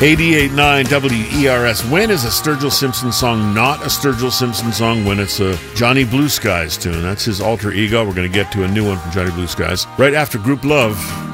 88.9 WERS. When is a Sturgill Simpson song not a Sturgill Simpson song? When it's a Johnny Blue Skies tune. That's his alter ego. We're going to get to a new one from Johnny Blue Skies right after Group Love.